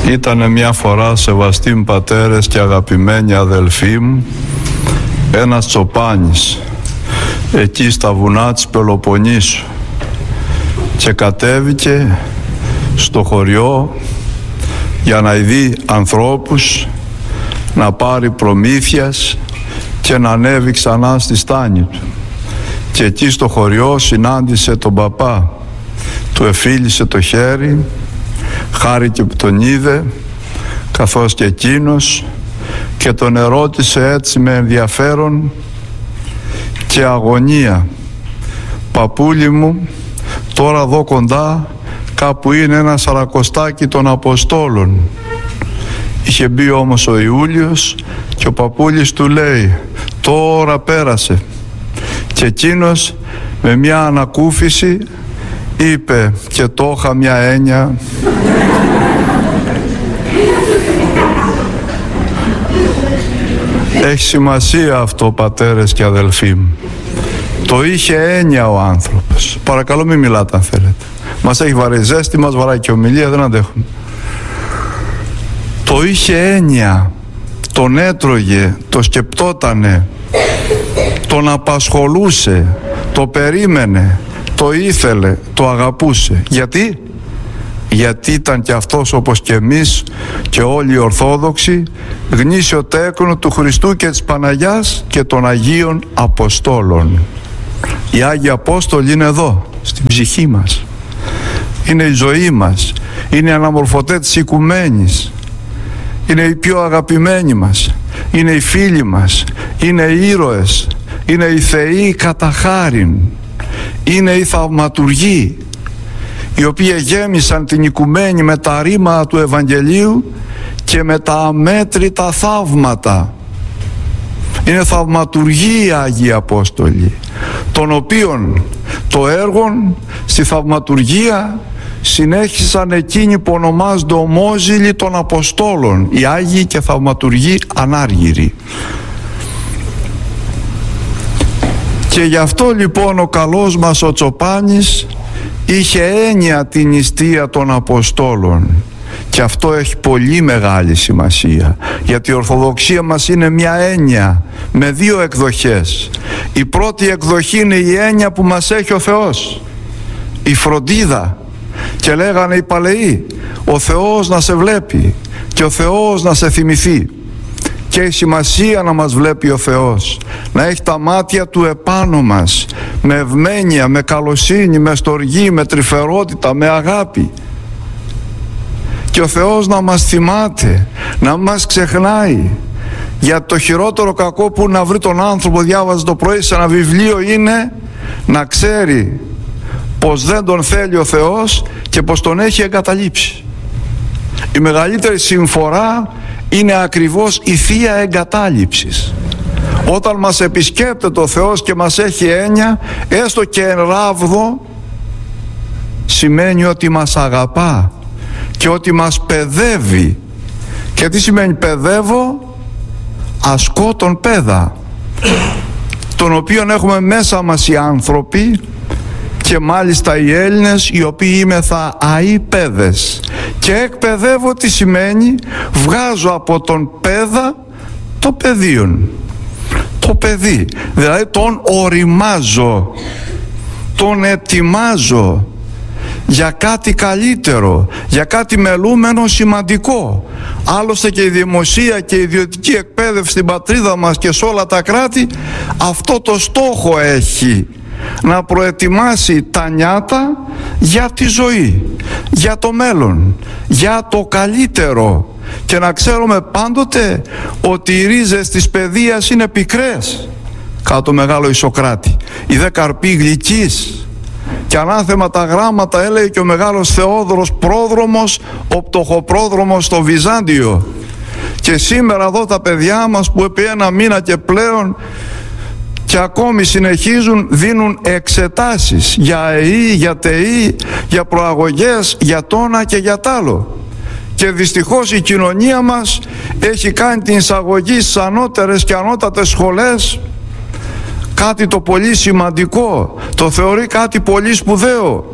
Ήτανε μια φορά, σεβαστοί μου πατέρες και αγαπημένοι αδελφοί μου, ένας τσοπάνης εκεί στα βουνά της Πελοποννήσου και κατέβηκε στο χωριό για να δει ανθρώπους, να πάρει προμήθειας και να ανέβει ξανά στη στάνη του. Και εκεί στο χωριό συνάντησε τον παπά, του εφίλησε το χέρι, χάρηκε που τον είδε, καθώς και εκείνος, και τον ερώτησε έτσι με ενδιαφέρον και αγωνία: «Παππούλη μου, τώρα εδώ κοντά κάπου είναι ένα σαρακοστάκι των Αποστόλων». Είχε μπει όμως ο Ιούλιος και ο παππούλης του λέει: «Τώρα πέρασε». Και εκείνος με μια ανακούφιση είπε: «Και το είχα μια έννοια». Έχει σημασία αυτό, πατέρες και αδελφοί μου. Το είχε έννοια ο άνθρωπος. Παρακαλώ μην μιλάτε αν θέλετε. Μας έχει βαρύ ζέστη, μας βαράει και ομιλία, δεν αντέχουμε. Το είχε έννοια. Τον έτρωγε, το σκεπτότανε, τον απασχολούσε, το περίμενε, το ήθελε, το αγαπούσε. Γιατί? Γιατί ήταν και αυτός, όπως και εμείς και όλοι οι Ορθόδοξοι, γνήσιο τέκνο του Χριστού και της Παναγιάς και των Αγίων Αποστόλων. Οι Άγιοι Απόστολοι είναι εδώ, στην ψυχή μας. Είναι η ζωή μας. Είναι οι αναμορφωτές της οικουμένης. Είναι οι πιο αγαπημένοι μας. Είναι οι φίλοι μας. Είναι οι ήρωες. Είναι οι θεοί κατά χάριν. Είναι οι θαυματουργοί, οι οποίοι γέμισαν την οικουμένη με τα ρήματα του Ευαγγελίου και με τα αμέτρητα θαύματα. Είναι θαυματουργοί οι Άγιοι Απόστολοι, των οποίων το έργο στη θαυματουργία συνέχισαν εκείνοι που ονομάζονται ομόζηλοι των Αποστόλων, οι Άγιοι και θαυματουργοί ανάργυροι. Και γι' αυτό λοιπόν ο καλός μας ο Τσοπάνης είχε έννοια την νηστεία των Αποστόλων, και αυτό έχει πολύ μεγάλη σημασία, γιατί η Ορθοδοξία μας είναι μια έννοια με δύο εκδοχές. Η πρώτη εκδοχή είναι η έννοια που μας έχει ο Θεός, η φροντίδα, και λέγανε οι παλαιοί: ο Θεός να σε βλέπει και ο Θεός να σε θυμηθεί. Και η σημασία να μας βλέπει ο Θεός, να έχει τα μάτια του επάνω μας, με ευμένεια, με καλοσύνη, με στοργή, με τρυφερότητα, με αγάπη. Και ο Θεός να μας θυμάται, να μας ξεχνάει. Για το χειρότερο κακό που να βρει τον άνθρωπο, διάβαζε το πρωί σε ένα βιβλίο, είναι να ξέρει πως δεν τον θέλει ο Θεός και πως τον έχει εγκαταλείψει. Η μεγαλύτερη συμφορά είναι ακριβώς η θεία εγκατάλειψης. Όταν μας επισκέπτεται ο Θεός και μας έχει έννοια, έστω και εν ράβδο, σημαίνει ότι μας αγαπά και ότι μας παιδεύει. Και τι σημαίνει παιδεύω? Ασκώ τον παιδά, τον οποίον έχουμε μέσα μας οι άνθρωποι, και μάλιστα οι Έλληνες, οι οποίοι είμεθα αηπαίδες. Και εκπαιδεύω τι σημαίνει? Βγάζω από τον παιδά το παιδίον, το παιδί, δηλαδή τον οριμάζω, τον ετοιμάζω για κάτι καλύτερο, για κάτι μελούμενο σημαντικό. Άλλωστε και η δημοσία και η ιδιωτική εκπαίδευση στην πατρίδα μας και σε όλα τα κράτη αυτό το στόχο έχει, να προετοιμάσει τα νιάτα για τη ζωή, για το μέλλον, για το καλύτερο. Και να ξέρουμε πάντοτε ότι οι ρίζες της παιδείας είναι πικρές. Κάτω το μεγάλο Ισοκράτη, οι δε καρποί γλυκείς. Και ανάθεμα τα γράμματα, έλεγε και ο μεγάλος Θεόδωρος πρόδρομος, ο πτωχοπρόδρομος στο Βυζάντιο. Και σήμερα εδώ τα παιδιά μας που επί ένα μήνα και πλέον και ακόμη συνεχίζουν, δίνουν εξετάσεις για ΕΗ, για ΤΕΗ, για προαγωγές, για τόνα και για τ' άλλο. Και δυστυχώς η κοινωνία μας έχει κάνει την εισαγωγή στις ανώτερες και ανώτατες σχολές κάτι το πολύ σημαντικό, το θεωρεί κάτι πολύ σπουδαίο,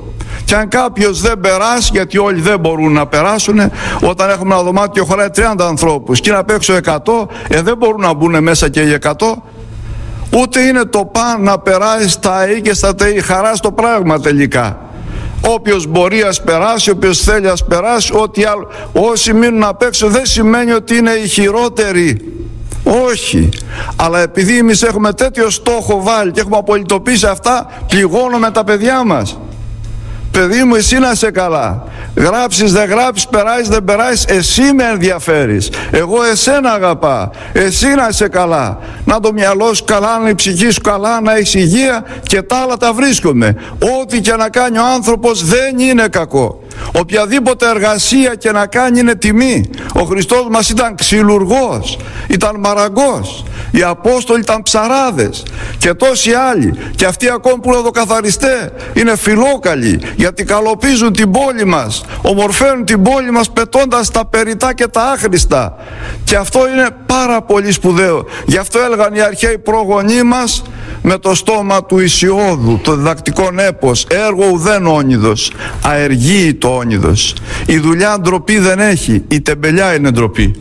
Και αν κάποιος δεν περάσει, γιατί όλοι δεν μπορούν να περάσουν, όταν έχουμε ένα δωμάτιο χωράει 30 ανθρώπους και είναι απ' έξω 100, δεν μπορούν να μπουν μέσα και οι 100. Ούτε είναι το παν να περάσει στα ή και στα ΤΕΙ, χαρά στο πράγμα τελικά. Όποιος μπορεί ας περάσει, όποιος θέλει ας περάσει, ό,τι άλλο. Όσοι μείνουν απ' έξω δεν σημαίνει ότι είναι οι χειρότεροι. Όχι. Αλλά επειδή εμείς έχουμε τέτοιο στόχο βάλει και έχουμε απολυτοποιήσει αυτά, πληγώνουμε τα παιδιά μας. Παιδί μου, εσύ να είσαι καλά. Γράψεις δεν γράψεις, περάσεις δεν περάσεις, εσύ με ενδιαφέρεις. Εγώ εσένα αγαπά. Εσύ να είσαι καλά. Να το μυαλό σου καλά, να η ψυχή σου καλά, να έχεις υγεία και τα άλλα τα βρίσκομαι. Ό,τι και να κάνει ο άνθρωπος δεν είναι κακό. Οποιαδήποτε εργασία και να κάνει είναι τιμή. Ο Χριστός μας ήταν ξυλουργός, ήταν μαραγκός. Οι Απόστολοι ήταν ψαράδες και τόσοι άλλοι. Και αυτοί ακόμη που είναι οδοκαθαριστές είναι φιλόκαλοι, γιατί καλοπίζουν την πόλη μας, ομορφαίνουν την πόλη μας πετώντας τα περιτά και τα άχρηστα. Και αυτό είναι πάρα πολύ σπουδαίο. Γι' αυτό έλεγαν οι αρχαίοι προγονείς μας με το στόμα του Ησιώδου, το διδακτικό έπος, έργο ουδέν όνειδος, αεργεί το όνειδος. Η δουλειά ντροπή δεν έχει, η τεμπελιά είναι ντροπή.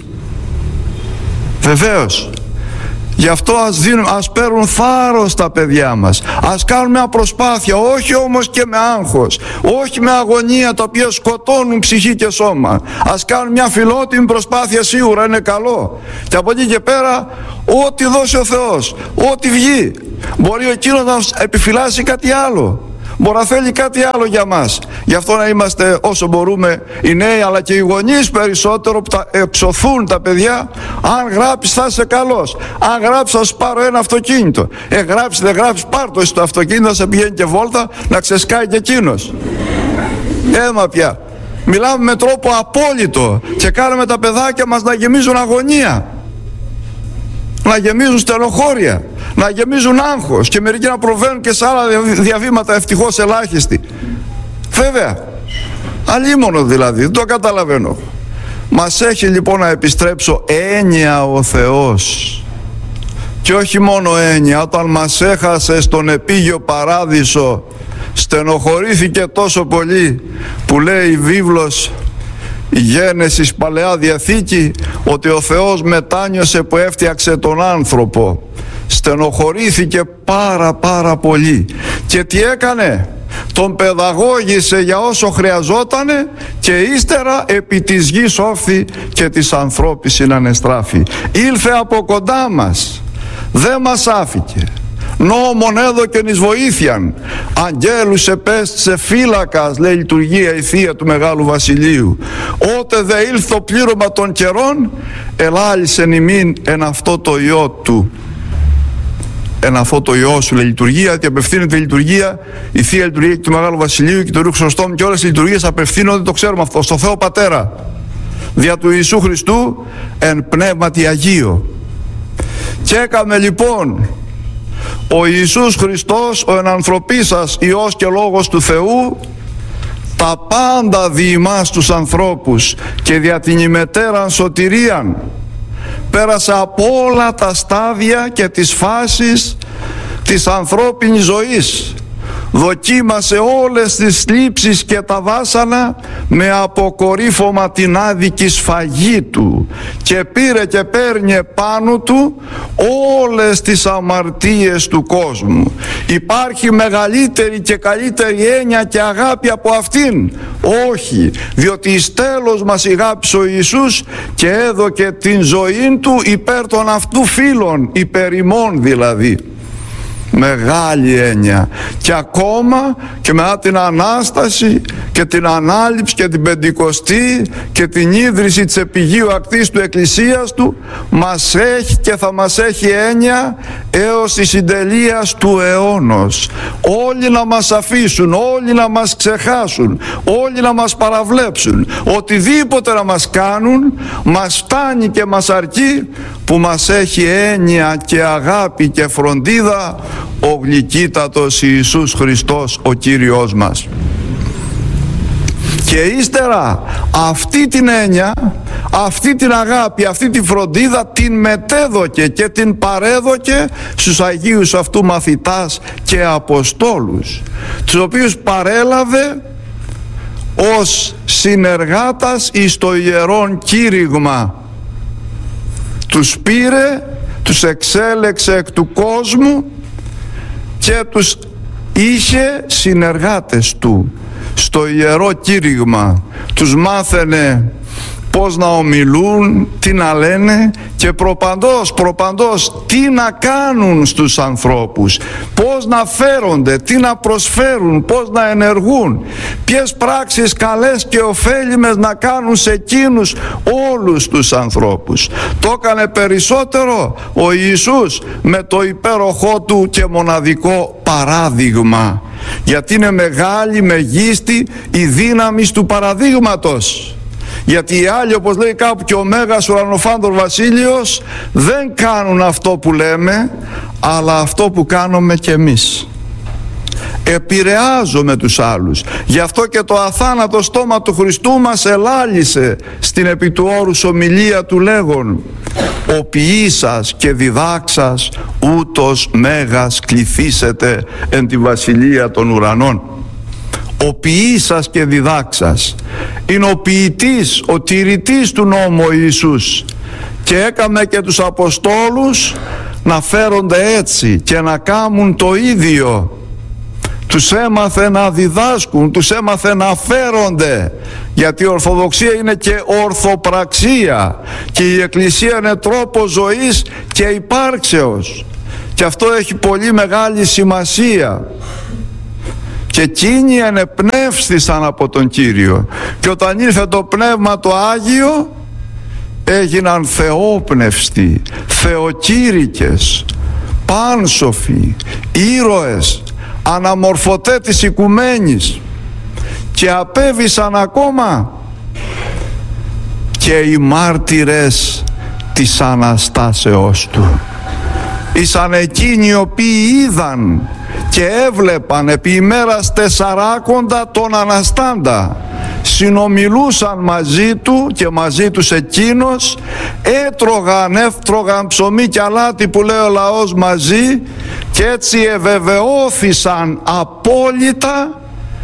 Βεβαίως. Γι' αυτό ας παίρνουν θάρρος τα παιδιά μας. Ας κάνουν μια προσπάθεια, όχι όμως και με άγχος, όχι με αγωνία τα οποία σκοτώνουν ψυχή και σώμα. Ας κάνουν μια φιλότιμη προσπάθεια, σίγουρα είναι καλό. Και από εκεί και πέρα, ό,τι δώσει ο Θεός, ό,τι βγει. Μπορεί εκείνος να επιφυλάσει κάτι άλλο. Μπορεί να θέλει κάτι άλλο για μας. Γι' αυτό να είμαστε όσο μπορούμε οι νέοι, αλλά και οι γονείς περισσότερο, που τα ψωθούν τα παιδιά. Αν γράψεις θα είσαι καλός. Αν γράψεις θα σου πάρω ένα αυτοκίνητο. Γράψεις δεν γράψεις, πάρ' το στο αυτοκίνητο, θα σε πηγαίνει και βόλτα, να ξεσκάει και εκείνος. Έμα πια. Μιλάμε με τρόπο απόλυτο και κάνουμε τα παιδάκια μας να γεμίζουν αγωνία, να γεμίζουν στενοχώρια, να γεμίζουν άγχος και μερικοί να προβαίνουν και σε άλλα διαβήματα, ευτυχώς ελάχιστοι. Βέβαια, αλίμονο δηλαδή, δεν το καταλαβαίνω. Μας έχει λοιπόν να επιστρέψω έννοια ο Θεός. Και όχι μόνο έννοια, όταν μας έχασε στον επίγειο παράδεισο, στενοχωρήθηκε τόσο πολύ που λέει η βίβλος, η Γένεσης, Παλαιά Διαθήκη, ότι ο Θεός μετάνιωσε που έφτιαξε τον άνθρωπο. Στενοχωρήθηκε πάρα πολύ. Και τι έκανε? Τον παιδαγώγησε για όσο χρειαζότανε και ύστερα επί της γης όφθη και της ανθρώπης συνανεστράφη. Ήλθε από κοντά μας, δεν μας άφηκε. Νόμον έδωκεν εις βοήθειαν, αγγέλους επέστησε φύλακας, λέει η λειτουργία η Θεία του Μεγάλου Βασιλείου. Ότε δε ήλθε το πλήρωμα των καιρών, ελάλησεν ημίν εν αυτό το Υιό του. Εν αυτό το Υιό σου, λέει η λειτουργία, γιατί απευθύνεται η λειτουργία, η Θεία Λειτουργία του Μεγάλου Βασιλείου και του Ρίου Χρυσοστόμου, και όλες οι λειτουργίες απευθύνονται, το ξέρουμε αυτό, στο Θεό Πατέρα, δια του Ιησού Χριστού εν πνεύματι Αγίο. Και έκαμε λοιπόν ο Ιησούς Χριστός, ο ενανθρωπίσας Υιός και Λόγος του Θεού, τα πάντα δι' ημάς τους ανθρώπους και δια την ημετέραν σωτηρίαν. Πέρασε από όλα τα στάδια και τις φάσεις της ανθρώπινης ζωής. Δοκίμασε όλες τις θλίψεις και τα βάσανα με αποκορύφωμα την άδικη σφαγή του, και πήρε και παίρνει πάνω του όλες τις αμαρτίες του κόσμου. Υπάρχει μεγαλύτερη και καλύτερη έννοια και αγάπη από αυτήν? Όχι, διότι εις τέλος μας ηγάπησε ο Ιησούς και έδωκε την ζωή του υπέρ των αυτού φίλων, υπέρ ημών δηλαδή. Μεγάλη έννοια. Και ακόμα και μετά την Ανάσταση και την Ανάληψη και την Πεντηκοστή και την ίδρυση της επιγείου ακτής του Εκκλησίας του, μας έχει και θα μας έχει έννοια έως τη συντελείας του αιώνος. Όλοι να μας αφήσουν, όλοι να μας ξεχάσουν, όλοι να μας παραβλέψουν, οτιδήποτε να μας κάνουν, μας φτάνει και μας αρκεί που μας έχει έννοια και αγάπη και φροντίδα ο γλυκύτατος Ιησούς Χριστός ο Κύριος μας. Και ύστερα αυτή την έννοια, αυτή την αγάπη, αυτή τη φροντίδα την μετέδωκε και την παρέδωκε στους Αγίους αυτού μαθητάς και Αποστόλους, τους οποίους παρέλαβε ως συνεργάτας εις το ιερόν κήρυγμα. Τους πήρε, τους εξέλεξε εκ του κόσμου και τους είχε συνεργάτες του στο ιερό κήρυγμα. Τους μάθαινε πώς να ομιλούν, τι να λένε και προπαντός τι να κάνουν στους ανθρώπους, πώς να φέρονται, τι να προσφέρουν, πώς να ενεργούν, ποιες πράξεις καλές και ωφέλιμες να κάνουν σε εκείνους όλους τους ανθρώπους. Το έκανε περισσότερο ο Ιησούς με το υπέροχό του και μοναδικό παράδειγμα, γιατί είναι μεγάλη, μεγίστη η δύναμη του παραδείγματος. Γιατί οι άλλοι, όπως λέει κάπου και ο Μέγας Ουρανοφάντορ Βασίλειος, δεν κάνουν αυτό που λέμε, αλλά αυτό που κάνουμε κι εμείς. Επηρεάζουμε τους άλλους. Γι' αυτό και το αθάνατο στόμα του Χριστού μας ελάλησε στην επί του όρους ομιλία του λέγον: «Ο ποιήσας και διδάξας ούτως μέγας κληθήσετε εν τη βασιλεία των ουρανών». Ο ποιήσας και διδάξας είναι ο ποιητής, ο τηρητής του νόμου ο Ιησούς, και έκαμε και τους Αποστόλους να φέρονται έτσι και να κάνουν το ίδιο. Τους έμαθε να διδάσκουν, τους έμαθε να φέρονται, γιατί η Ορθοδοξία είναι και ορθοπραξία και η Εκκλησία είναι τρόπος ζωής και υπάρξεως, και αυτό έχει πολύ μεγάλη σημασία. Και εκείνοι ενεπνεύστησαν από τον Κύριο, και όταν ήρθε το Πνεύμα το Άγιο έγιναν θεόπνευστοι, θεοκήρυκες, πάνσοφοι, ήρωες, αναμορφωτέ της οικουμένης, και απέβησαν ακόμα και οι μάρτυρες της Αναστάσεώς Του. Ήσαν εκείνοι οι οποίοι είδαν και έβλεπαν επί ημέρας 40 τον Αναστάντα, συνομιλούσαν μαζί του και μαζί τους εκείνος, έφτρωγαν ψωμί και αλάτι που λέει ο λαός μαζί, και έτσι ευεβεβαιώθησαν απόλυτα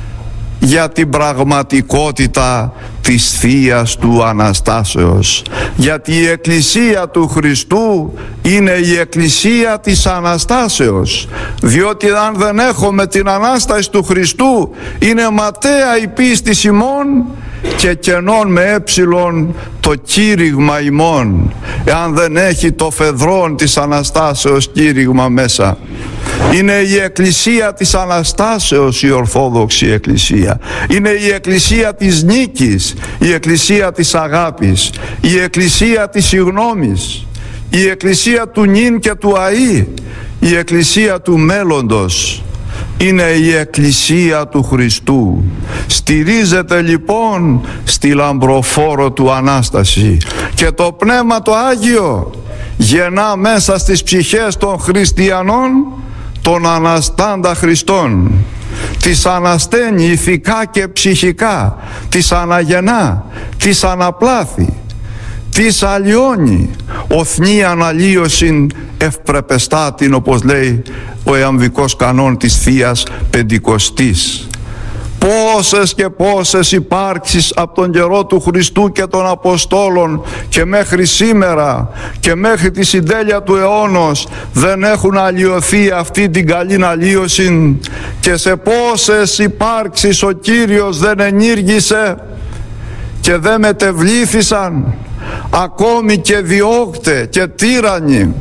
για την πραγματικότητα της Θείας του Αναστάσεως, γιατί η Εκκλησία του Χριστού είναι η Εκκλησία της Αναστάσεως, διότι αν δεν έχουμε την Ανάσταση του Χριστού είναι ματαία η πίστη ημών και κενών με έψιλον το κήρυγμα ημών, εάν δεν έχει το φεδρόν της Αναστάσεως κήρυγμα μέσα. Είναι η Εκκλησία της Αναστάσεως η Ορθόδοξη Εκκλησία. Είναι η Εκκλησία της νίκης, η Εκκλησία της αγάπης, η Εκκλησία της συγνώμης, η Εκκλησία του νυν και του αΐ, η Εκκλησία του μέλλοντος. Είναι η Εκκλησία του Χριστού. Στηρίζεται λοιπόν στη λαμπροφόρο του Ανάσταση, και το Πνεύμα το Άγιο γεννά μέσα στις ψυχές των χριστιανών τον Αναστάντα Χριστόν. Τις ανασταίνει ηθικά και ψυχικά, τις αναγεννά, τις αναπλάθει, τις αλλοιώνει, οθνή αναλύωσιν ευπρεπεστάτην, όπως λέει ο ιαμβικός κανόν της Θείας Πεντηκοστής. Πόσες και πόσες υπάρξεις από τον καιρό του Χριστού και των Αποστόλων και μέχρι σήμερα και μέχρι τη συντέλεια του αιώνος δεν έχουν αλλοιωθεί αυτή την καλή αλλοίωση, και σε πόσες υπάρξεις ο Κύριος δεν ενήργησε και δεν μετεβλήθησαν ακόμη και διώκτε και τύρανοι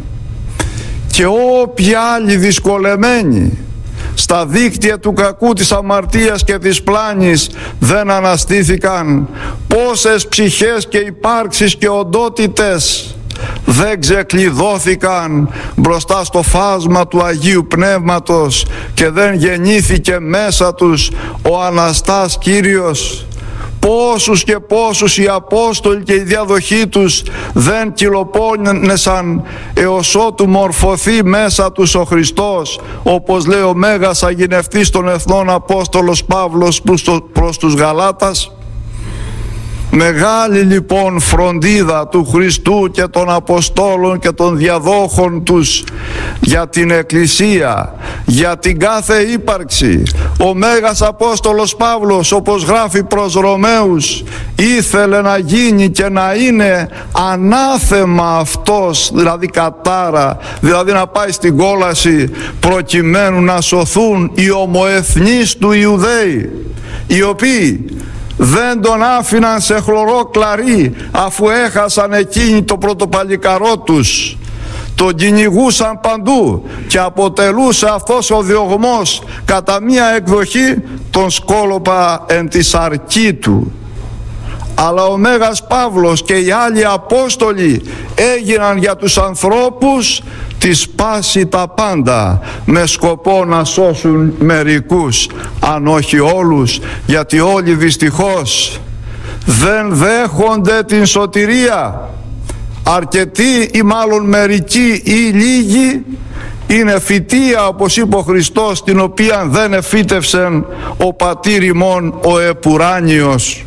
και όποιοι άλλοι δυσκολεμένοι στα δίκτυα του κακού, της αμαρτίας και της πλάνης δεν αναστήθηκαν. Πόσες ψυχές και υπάρξεις και οντότητες δεν ξεκλειδώθηκαν μπροστά στο φάσμα του Αγίου Πνεύματος και δεν γεννήθηκε μέσα τους ο Αναστάς Κύριος. Πόσους και πόσους οι Απόστολοι και η διαδοχή τους δεν κυλοπώνεσαν έως ότου μορφωθεί μέσα τους ο Χριστός, όπως λέει ο Μέγας Αγινευτής των Εθνών Απόστολος Παύλος προς τους Γαλάτας. Μεγάλη λοιπόν φροντίδα του Χριστού και των Αποστόλων και των διαδόχων τους για την Εκκλησία, για την κάθε ύπαρξη. Ο Μέγας Απόστολος Παύλος, όπως γράφει προς Ρωμαίους, ήθελε να γίνει και να είναι ανάθεμα αυτός, δηλαδή κατάρα, δηλαδή να πάει στην κόλαση, προκειμένου να σωθούν οι ομοεθνείς του Ιουδαίοι, οι οποίοι δεν τον άφηναν σε χλωρό κλαρί, αφού έχασαν εκείνοι το πρωτοπαλικαρό τους. Τον κυνηγούσαν παντού και αποτελούσε αυτός ο διωγμός κατά μία εκδοχή τον σκόλοπα εν τη σαρκή του. Αλλά ο Μέγας Παύλος και οι άλλοι Απόστολοι έγιναν για τους ανθρώπους της πάση τα πάντα, με σκοπό να σώσουν μερικούς, αν όχι όλους, γιατί όλοι δυστυχώς δεν δέχονται την σωτηρία. Αρκετοί ή μάλλον μερικοί ή λίγοι είναι φυτεία, όπως είπε ο Χριστός, την οποία δεν εφύτευσεν ο πατήρ ημών ο επουράνιος.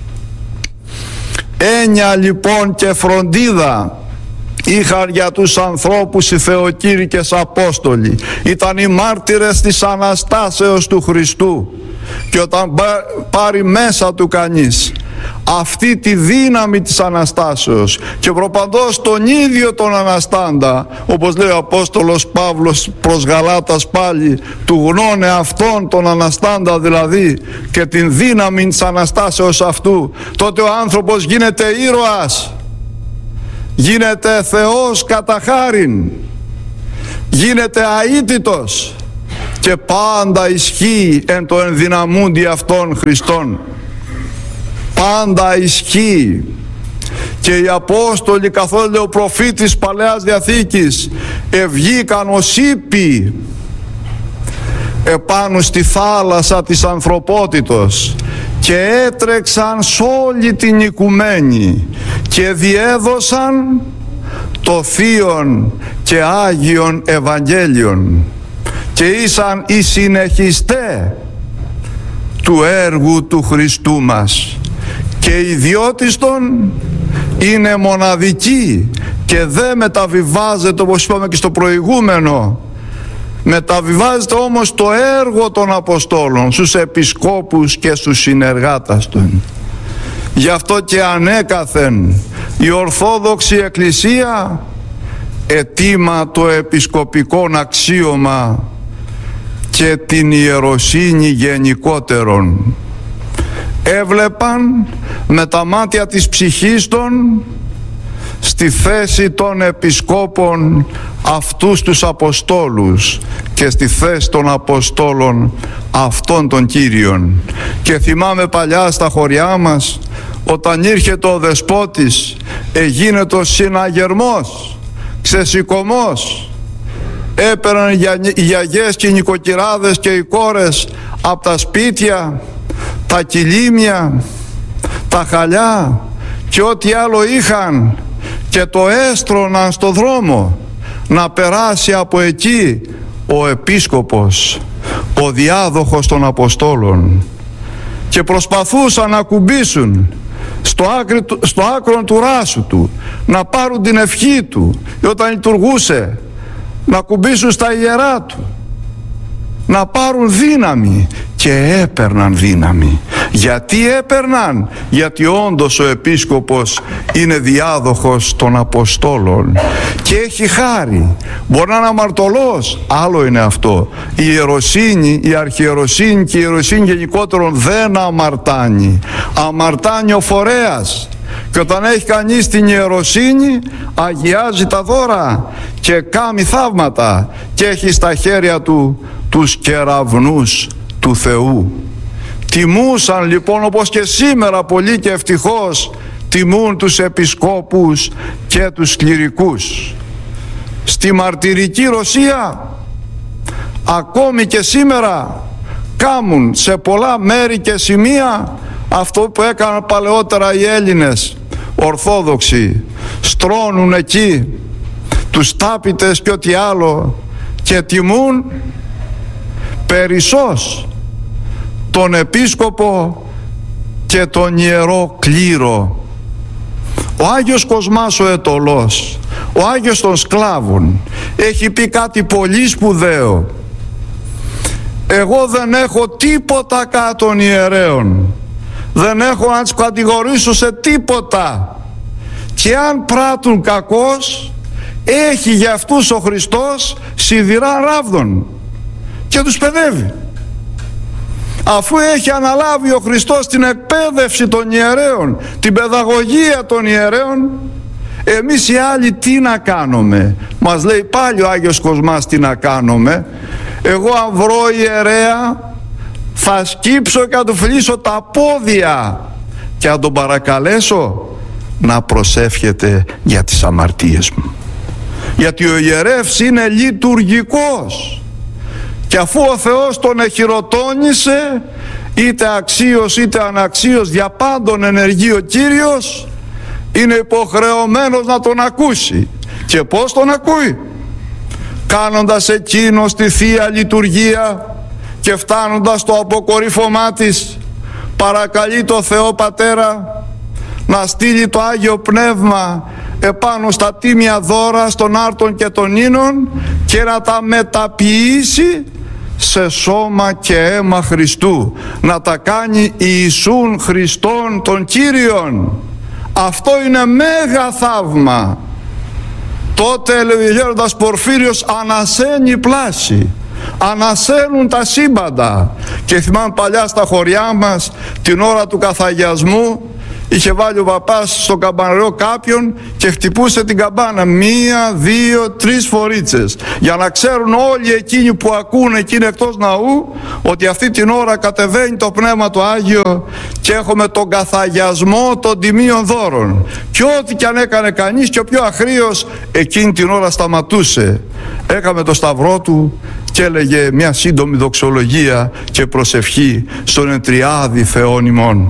Έννοια λοιπόν και φροντίδα είχαν για τους ανθρώπους οι θεοκήρυκες Απόστολοι. Ήταν οι μάρτυρες της Αναστάσεως του Χριστού, και όταν πάρει μέσα του κανείς αυτή τη δύναμη της Αναστάσεως και προπαντός τον ίδιο τον Αναστάντα, όπως λέει ο Απόστολος Παύλος προς Γαλάτας πάλι, του γνώνε αυτόν τον Αναστάντα δηλαδή και την δύναμη της Αναστάσεως αυτού, τότε ο άνθρωπος γίνεται ήρωας, γίνεται Θεός κατά χάριν, γίνεται αίτητος και πάντα ισχύει εν το ενδυναμούντι αυτών Χριστών. Πάντα ισχύει. Και οι Απόστολοι, καθώς λέει ο προφήτης Παλαιάς Διαθήκης, ευγήκαν ως ύποι επάνω στη θάλασσα της ανθρωπότητος και έτρεξαν σ' όλη την οικουμένη και διέδωσαν το Θείον και Άγιον Ευαγγέλιον και ήσαν οι συνεχιστέ του έργου του Χριστού μας. Και η ιδιότιστον είναι μοναδική και δεν μεταβιβάζεται, όπως είπαμε και στο προηγούμενο. Μεταβιβάζεται όμως το έργο των Αποστόλων στους επισκόπους και στους συνεργάτες των. Γι' αυτό και ανέκαθεν η Ορθόδοξη Εκκλησία ετήμα το επισκοπικόν αξίωμα και την ιεροσύνη γενικότερον. Έβλεπαν με τα μάτια της ψυχής των στη θέση των επισκόπων αυτούς τους Αποστόλους και στη θέση των Αποστόλων αυτών των Κύριων. Και θυμάμαι παλιά στα χωριά μας, όταν ήρχεται ο δεσπότης, εγίνεται ο συναγερμός, ξεσηκωμός. Έπαιρναν οι γιαγιές και οι νοικοκυράδες και οι κόρες από τα σπίτια τα κιλίμια, τα χαλιά και ό,τι άλλο είχαν και το έστρωναν στο δρόμο να περάσει από εκεί ο επίσκοπος, ο διάδοχος των Αποστόλων, και προσπαθούσαν να κουμπίσουν στο άκρο του ράσου του, να πάρουν την ευχή του, και όταν λειτουργούσε να κουμπίσουν στα ιερά του, να πάρουν δύναμη. Και έπαιρναν δύναμη. Γιατί έπαιρναν? Γιατί όντως ο επίσκοπος είναι διάδοχος των Αποστόλων και έχει χάρη. Μπορεί να είναι αμαρτωλός, άλλο είναι αυτό. Η ιεροσύνη, η αρχιεροσύνη και η ιεροσύνη γενικότερον δεν αμαρτάνει. Αμαρτάνει ο φορέας. Και όταν έχει κανείς την ιεροσύνη, αγιάζει τα δώρα και κάνει θαύματα και έχει στα χέρια του τους κεραυνούς του Θεού. Τιμούσαν λοιπόν, όπως και σήμερα πολλοί και ευτυχώς τιμούν τους επισκόπους και τους κληρικούς. Στη μαρτυρική Ρωσία ακόμη και σήμερα κάμουν σε πολλά μέρη και σημεία αυτό που έκαναν παλαιότερα οι Έλληνες Ορθόδοξοι. Στρώνουν εκεί τους τάπητες και ό,τι άλλο και τιμούν περισσώς τον επίσκοπο και τον Ιερό Κλήρο. Ο Άγιος Κοσμάς ο Αιτωλός, ο Άγιος των Σκλάβων, έχει πει κάτι πολύ σπουδαίο. Εγώ δεν έχω τίποτα κάτω των ιερέων, δεν έχω να τους κατηγορήσω σε τίποτα, και αν πράττουν κακώς, έχει για αυτούς ο Χριστός σιδηρά ράβδον και τους παιδεύει. Αφού έχει αναλάβει ο Χριστός την εκπαίδευση των ιερέων, την παιδαγωγία των ιερέων, εμείς οι άλλοι τι να κάνουμε? Μας λέει πάλι ο Άγιος Κοσμάς τι να κάνουμε. Εγώ αν βρω ιερέα θα σκύψω και θα του φιλήσω τα πόδια και θα τον παρακαλέσω να προσεύχεται για τις αμαρτίες μου, γιατί ο ιερεύς είναι λειτουργικός, και αφού ο Θεός τον εχειροτώνησε, είτε αξίος είτε αναξίος, για πάντων ενεργεί ο Κύριος, είναι υποχρεωμένος να τον ακούσει. Και πώς τον ακούει? Κάνοντας εκείνος τη Θεία Λειτουργία και φτάνοντας στο αποκορύφωμά της, παρακαλεί το Θεό Πατέρα να στείλει το Άγιο Πνεύμα επάνω στα τίμια δώρα των άρτων και των ίνων και να τα μεταποιήσει σε σώμα και αίμα Χριστού, να τα κάνει Ιησούν Χριστόν τον Κύριον. Αυτό είναι μέγα θαύμα. Τότε, λέει ο γέροντας Πορφύριος, ανασένει η πλάση, ανασένουν τα σύμπαντα. Και θυμάμαι παλιά στα χωριά μας, την ώρα του καθαγιασμού, είχε βάλει ο παπάς στο καμπαναριό κάποιον και χτυπούσε την καμπάνα 1, 2, 3 φορίτσες, για να ξέρουν όλοι εκείνοι που ακούνε εκεί εκτός ναού ότι αυτή την ώρα κατεβαίνει το Πνεύμα το Άγιο και έχουμε τον καθαγιασμό των τιμίων δώρων. Και ό,τι κι αν έκανε κανείς, και ο πιο αχρήος εκείνη την ώρα σταματούσε, έκαμε το σταυρό του και έλεγε μια σύντομη δοξολογία και προσευχή στον Εντριάδη Θεόν ημών.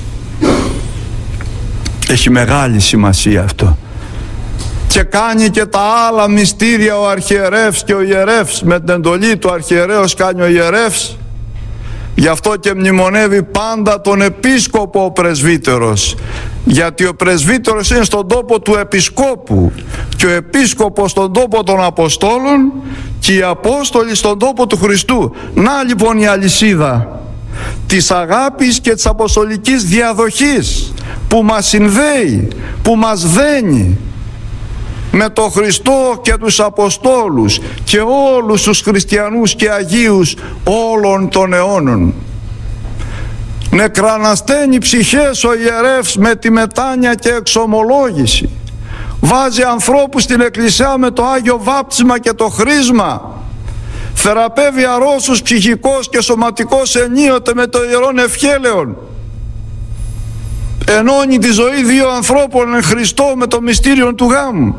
Έχει μεγάλη σημασία αυτό. Και κάνει και τα άλλα μυστήρια ο αρχιερεύς και ο ιερεύς, με την εντολή του αρχιερέως κάνει ο ιερεύς. Γι' αυτό και μνημονεύει πάντα τον επίσκοπο ο πρεσβύτερος, γιατί ο πρεσβύτερος είναι στον τόπο του επισκόπου και ο επίσκοπος στον τόπο των Αποστόλων και οι Απόστολοι στον τόπο του Χριστού. Να λοιπόν η αλυσίδα της αγάπης και της αποστολικής διαδοχής που μας συνδέει, που μας δένει με τον Χριστό και τους Αποστόλους και όλους τους χριστιανούς και Αγίους όλων των αιώνων. Νεκρανασταίνει ψυχές ο ιερεύς με τη μετάνοια και εξομολόγηση. Βάζει ανθρώπους στην εκκλησιά με το Άγιο Βάπτισμα και το χρίσμα. Θεραπεύει αρρώστους ψυχικός και σωματικός ενίοτε με το Ιερόν Ευχέλεον. Ενώνει τη ζωή δύο ανθρώπων εν Χριστώ με το μυστήριο του γάμου.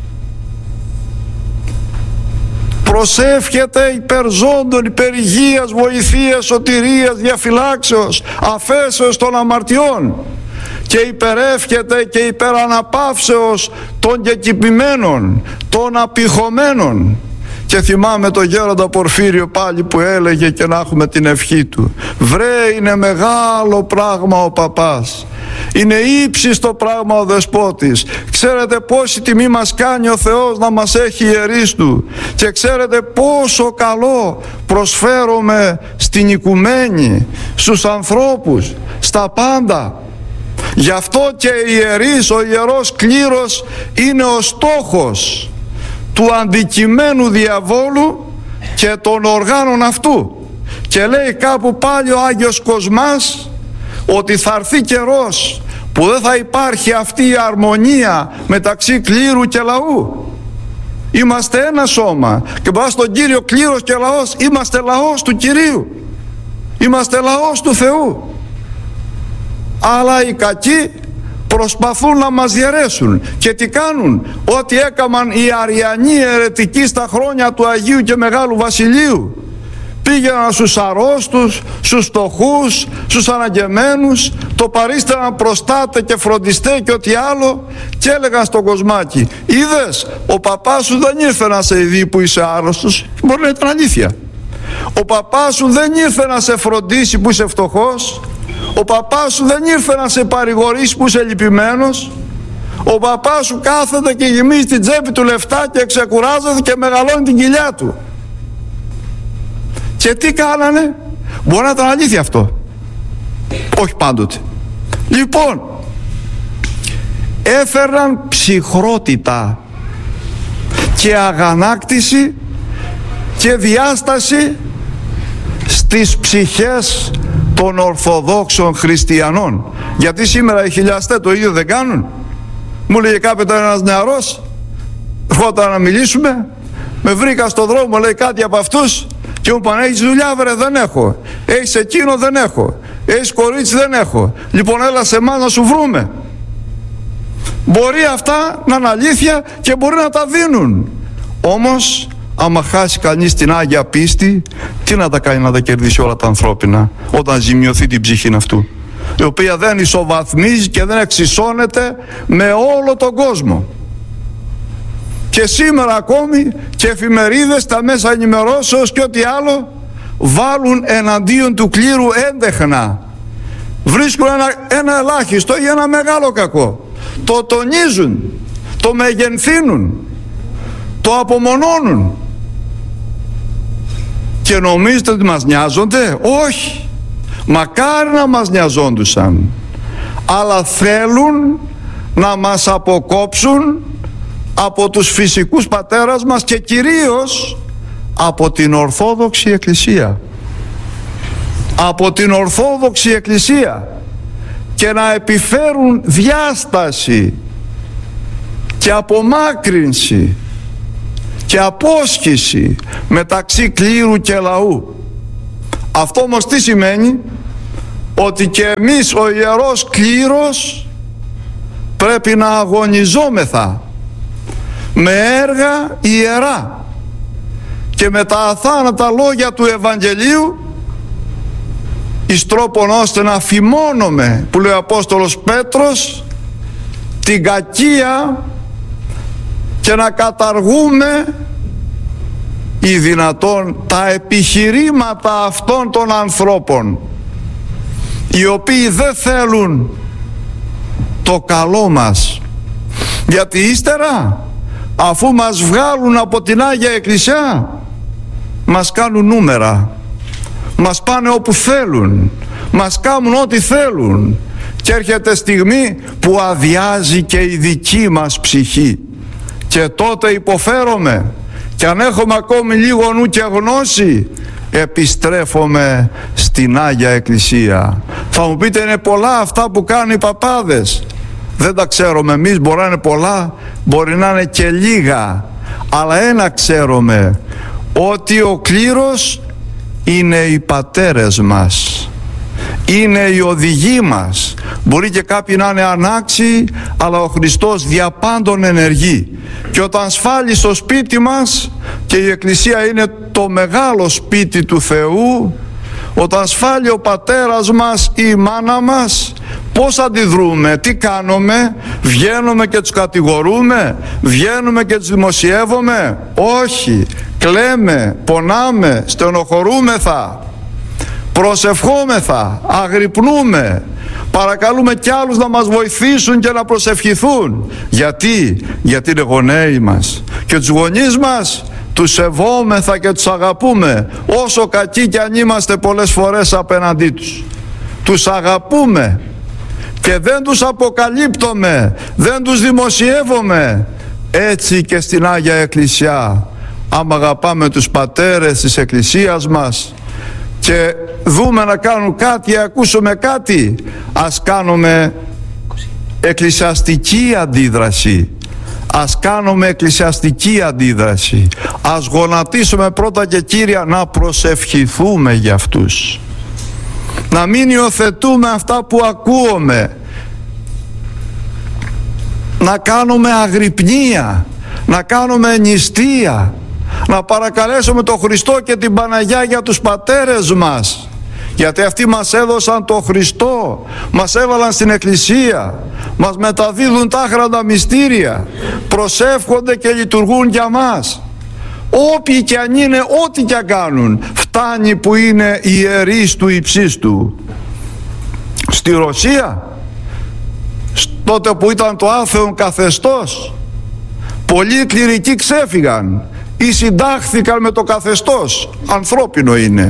Προσεύχεται υπέρ ζώντων, υπέρ υγείας, βοηθείας, σωτηρίας, διαφυλάξεως, αφέσεως των αμαρτιών, και υπερεύχεται και υπέρ αναπαύσεως των κεκυπημένων, των απειχωμένων. Και θυμάμαι το γέροντα Πορφύριο πάλι που έλεγε, και να έχουμε την ευχή του, βρε είναι μεγάλο πράγμα ο παπάς, είναι ύψιστο πράγμα ο δεσπότης. Ξέρετε πόση τιμή μας κάνει ο Θεός να μας έχει ιερείς του, και ξέρετε πόσο καλό προσφέρουμε στην οικουμένη, στους ανθρώπους, στα πάντα. Γι' αυτό και οι ιερείς, ο Ιερός Κλήρος είναι ο στόχος του αντικειμένου διαβόλου και των οργάνων αυτού. Και λέει κάπου πάλι ο Άγιος Κοσμάς ότι θα έρθει καιρός που δεν θα υπάρχει αυτή η αρμονία μεταξύ κλήρου και λαού. Είμαστε ένα σώμα και μπας στον Κύριο κλήρος και λαός, είμαστε λαός του Κυρίου, είμαστε λαός του Θεού. Αλλά οι κακοί προσπαθούν να μας διαιρέσουν. Και τι κάνουν? Ό,τι έκαναν οι Αριανοί αιρετικοί στα χρόνια του Αγίου και Μεγάλου Βασιλείου. Πήγαιναν στους αρρώστους, στους φτωχούς, στους αναγκεμένους, το παρίσταναν προστάτε και φροντιστέ και ό,τι άλλο, και έλεγαν στον Κοσμάκη, είδες, ο παπάς σου δεν ήρθε να σε ειδεί που είσαι άρρωστος. Μπορεί να ήταν αλήθεια. Ο παπάς σου δεν ήρθε να σε φροντίσει που είσαι φτωχός. Ο παπάς σου δεν ήρθε να σε παρηγορήσει που είσαι λυπημένος. Ο παπάς σου κάθεται και γεμίζει την τσέπη του λεφτά και ξεκουράζεται και μεγαλώνει την κοιλιά του. Και τι κάνανε? Μπορεί να ήταν αλήθεια αυτό, όχι πάντοτε. Λοιπόν, έφεραν ψυχρότητα και αγανάκτηση και διάσταση στις ψυχές των Ορθοδόξων χριστιανών. Γιατί σήμερα οι χιλιαστές το ίδιο δεν κάνουν? Μου λέγε κάποτε ένας νεαρός, ερχόταν να μιλήσουμε, με βρήκα στο δρόμο, λέει, κάτι από αυτούς, και μου είπαν, έχεις δουλειά? Βρε, δεν έχω. Έχεις εκείνο? Δεν έχω. Έχεις κορίτσι? Δεν έχω. Λοιπόν, έλα σε εμάς να σου βρούμε. Μπορεί αυτά να είναι αλήθεια και μπορεί να τα δίνουν. Όμως άμα χάσει κανείς την Άγια πίστη, τι να τα κάνει να τα κερδίσει όλα τα ανθρώπινα όταν ζημιωθεί την ψυχή αυτού, η οποία δεν ισοβαθμίζει και δεν εξισώνεται με όλο τον κόσμο. Και σήμερα ακόμη και εφημερίδες, τα μέσα ενημερώσεως και ό,τι άλλο βάλουν εναντίον του κλήρου έντεχνα. Βρίσκουν ένα ελάχιστο ή ένα μεγάλο κακό, το τονίζουν, το μεγενθύνουν, το απομονώνουν. Και νομίζετε ότι μας νοιάζονται? Όχι, μακάρι να μας νοιαζόντουσαν, αλλά θέλουν να μας αποκόψουν από τους φυσικούς πατέρας μας και κυρίως από την Ορθόδοξη Εκκλησία, από την Ορθόδοξη Εκκλησία, και να επιφέρουν διάσταση και απομάκρυνση και απόσχηση μεταξύ κλήρου και λαού. Αυτό όμως τι σημαίνει? Ότι και εμείς ο Ιερός Κλήρος πρέπει να αγωνιζόμεθα με έργα ιερά και με τα αθάνατα λόγια του Ευαγγελίου, εις τρόπον ώστε να φημώνουμε, που λέει ο Απόστολος Πέτρος, την κακία και να καταργούμε ή δυνατόν τα επιχειρήματα αυτών των ανθρώπων, οι οποίοι δεν θέλουν το καλό μας. Γιατί ύστερα, αφού μας βγάλουν από την Άγια Εκκλησιά, μας κάνουν νούμερα, μας πάνε όπου θέλουν, μας κάνουν ό,τι θέλουν, και έρχεται στιγμή που αδειάζει και η δική μας ψυχή, και τότε υποφέρομαι, και αν έχουμε ακόμη λίγο νου και γνώση, επιστρέφομαι στην Άγια Εκκλησία. Θα μου πείτε, είναι πολλά αυτά που κάνουν οι παπάδες. Δεν τα ξέρουμε εμείς, μπορεί να είναι πολλά, μπορεί να είναι και λίγα, αλλά ένα ξέρουμε, ότι ο κλήρος είναι οι πατέρες μας, είναι οι οδηγοί μας. Μπορεί και κάποιοι να είναι ανάξιοι, αλλά ο Χριστός διαπάντων ενεργεί. Και όταν σφάλει στο σπίτι μας, και η Εκκλησία είναι το μεγάλο σπίτι του Θεού, όταν σφάλει ο πατέρας μας ή η μάνα μας, πώς αντιδρούμε, τι κάνουμε? Βγαίνουμε και τους κατηγορούμε? Βγαίνουμε και τους δημοσιεύουμε? Όχι, κλαίμε, πονάμε, στενοχωρούμεθα, προσευχόμεθα, αγρυπνούμε, παρακαλούμε κι άλλους να μας βοηθήσουν και να προσευχηθούν. Γιατί είναι γονέοι μας, και τους γονείς μας τους σεβόμεθα και τους αγαπούμε, όσο κακοί κι αν είμαστε πολλές φορές απέναντί τους. Τους αγαπούμε και δεν τους αποκαλύπτουμε, δεν τους δημοσιεύουμε. Έτσι και στην Άγια Εκκλησιά, άμα αγαπάμε τους πατέρες της Εκκλησίας μας και δούμε να κάνουν κάτι, ακούσουμε κάτι, ας κάνουμε εκκλησιαστική αντίδραση. Ας κάνουμε εκκλησιαστική αντίδραση. Ας γονατίσουμε πρώτα και κύρια να προσευχηθούμε για αυτούς. Να μην υιοθετούμε αυτά που ακούμε. Να κάνουμε αγρυπνία, να κάνουμε νηστεία, να παρακαλέσουμε τον Χριστό και την Παναγιά για τους πατέρες μας, γιατί αυτοί μας έδωσαν τον Χριστό, μας έβαλαν στην Εκκλησία, μας μεταδίδουν τα άχραντα μυστήρια, προσεύχονται και λειτουργούν για μας. Όποιοι κι αν είναι, ό,τι κι αν κάνουν, φτάνει που είναι ιερείς του υψίστου. Στη Ρωσία, τότε που ήταν το άθεον καθεστώς, πολλοί κληρικοί ξέφυγαν ή συντάχθηκαν με το καθεστώς. Ανθρώπινο είναι.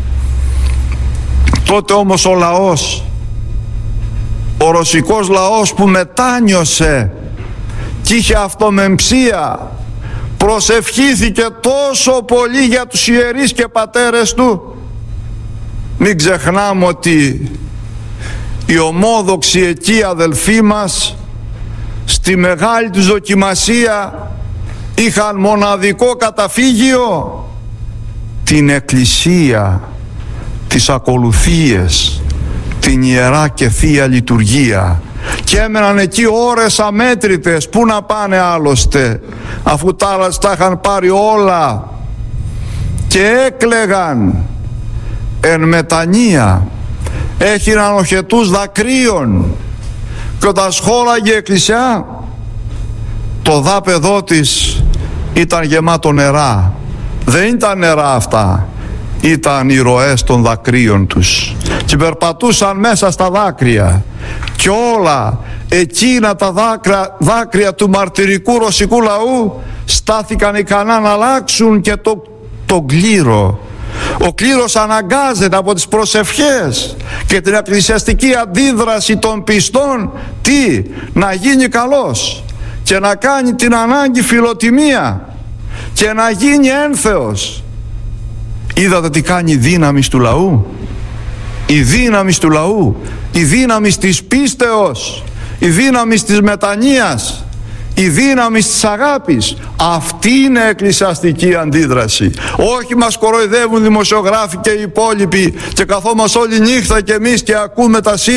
Τότε όμως ο λαός, ο ρωσικός λαός που μετάνιωσε και είχε αυτομεμψία, προσευχήθηκε τόσο πολύ για τους ιερείς και πατέρες του. Μην ξεχνάμε ότι οι ομόδοξοι εκεί αδελφοί μας στη μεγάλη τους δοκιμασία είχαν μοναδικό καταφύγιο, την Εκκλησία, τις ακολουθίες, την Ιερά και Θεία Λειτουργία, και έμεναν εκεί ώρες αμέτρητες. Πού να πάνε άλλωστε, αφού τα είχαν πάρει όλα, και έκλαιγαν εν μετανία, έχιναν οχετούς δακρύων, και όταν σχόλαγε η Εκκλησιά, το δάπεδό της ήταν γεμάτο νερά. Δεν ήταν νερά αυτά, ήταν οι ροές των δακρύων τους, και περπατούσαν μέσα στα δάκρυα, και όλα εκείνα τα δάκρυα του μαρτυρικού ρωσικού λαού στάθηκαν ικανά να αλλάξουν και το κλήρο. Ο κλήρος αναγκάζεται από τις προσευχές και την εκκλησιαστική αντίδραση των πιστών να γίνει καλός και να κάνει την ανάγκη φιλοτιμία και να γίνει ένθεος. Είδατε τι κάνει η δύναμη του λαού? Η δύναμη του λαού, η δύναμη της πίστεως, η δύναμη της μετανοίας, η δύναμη της αγάπης. Αυτή είναι εκκλησιαστική αντίδραση. Όχι μας κοροϊδεύουν δημοσιογράφοι και οι υπόλοιποι και καθόμαστε όλη νύχτα και εμείς και ακούμε τα